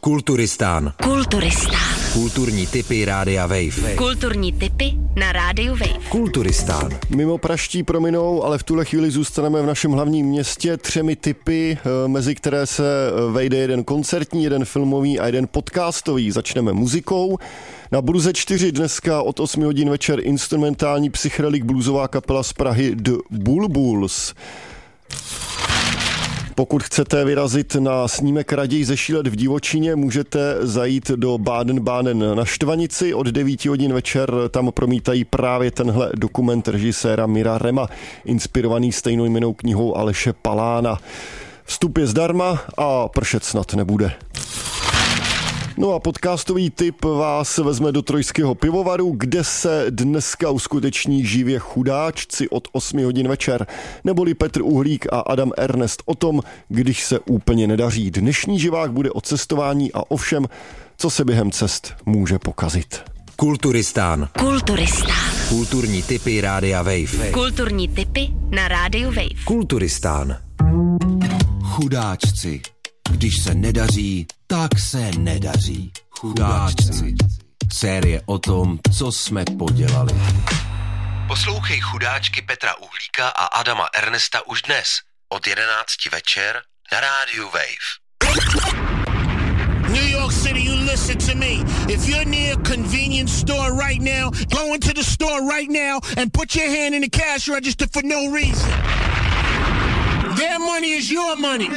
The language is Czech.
Kulturistán. Kulturní tipy Rádia Wave. Kulturní tipy na Rádiu Wave. Kulturistán. Mimo praští prominou, ale v tuhle chvíli zůstaneme v našem hlavním městě 3 tipy, mezi které se vejde jeden koncertní, jeden filmový a jeden podcastový. Začneme muzikou. Na Burze 4 dneska od 8 hodin večer instrumentální psychedelik bluesová kapela z Prahy The Bulbuls. Pokud chcete vyrazit na snímek Raději zešílet v divočině, můžete zajít do Baden-Baden na Štvanici. Od 9 hodin večer tam promítají právě tenhle dokument režiséra Mira Rema, inspirovaný stejnojmennou knihou Aleše Palána. Vstup je zdarma a pršet snad nebude. No a podcastový tip vás vezme do Trojského pivovaru, kde se dneska uskuteční živě Chudáčci od 8 hodin večer, neboli Petr Uhlík a Adam Ernest o tom, když se úplně nedaří. Dnešní živák bude o cestování a o všem, co se během cest může pokazit. Kulturistán. Kulturní tipy Rádia Wave. Kulturní tipy na Rádiu Wave. Kulturistán. Chudáčci. Když se nedaří, tak se nedaří. Chudáčci. Série o tom, co jsme podělali. Poslouchej Chudáčky Petra Uhlíka a Adama Ernesta už dnes od 11 večer na Rádiu Wave. New York City, you listen to me. If you're near a convenience store right now, go into the store right now and put your hand in the cash register for no reason. Their money is your money.